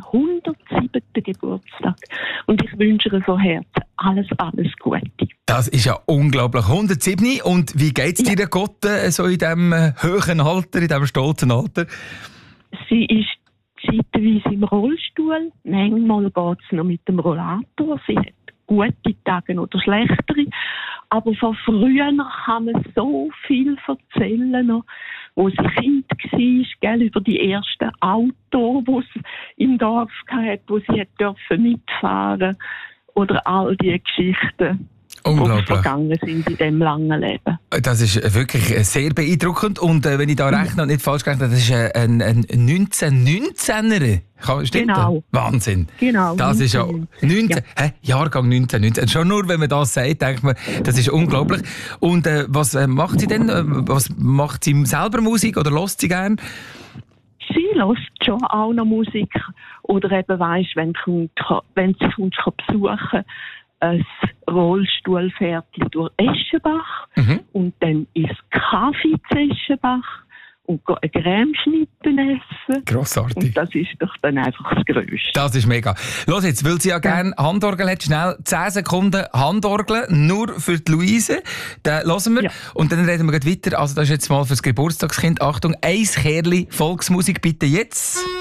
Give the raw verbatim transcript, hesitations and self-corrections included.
hundertsiebten Geburtstag. Und ich wünsche ihr von Herzen alles, alles Gute. Das ist ja unglaublich. hundertsieben. Und wie geht es dir, ja. Gott, so in diesem hohen Alter, in diesem stolzen Alter? Sie ist zeitweise im Rollstuhl. Manchmal geht es noch mit dem Rollator. Sie hat gute Tage oder schlechtere. Aber von früher kann man so viel erzählen, noch, wo sie Kind war, gell, über die ersten Autos, die es im Dorf hatte, wo sie hat dürfen mitfahren, oder all die Geschichten, die vergangen sind in diesem langen Leben. Das ist wirklich sehr beeindruckend. Und äh, wenn ich da rechne und nicht falsch gerechnet habe, das ist ein, ein neunzehnhundertneunzehner. Stimmt Genau. Das? Wahnsinn. Genau. Das ist ja neunzehn, ja. Hä? Jahrgang neunzehnhundertneunzehn. Schon nur, wenn man das sagt, denkt man, das ist unglaublich. Und äh, was äh, macht sie denn? Was macht sie selber Musik oder hört sie gern? Sie hört schon auch noch Musik. Oder eben, weisst, wenn, wenn sie uns besuchen kann, ein Rollstuhlpferdchen durch Eschenbach, mhm. und dann ist Kaffee zu Eschenbach und eine Cremeschnitte essen. Grossartig. Und das ist doch dann einfach das Größte. Das ist mega. Los jetzt, weil sie ja gerne Handorgel hat, schnell zehn Sekunden Handorgel, nur für die Luise. Den hören wir. Ja. Und dann reden wir gleich weiter. Also das ist jetzt mal fürs Geburtstagskind. Achtung, eins Kerli Volksmusik bitte jetzt.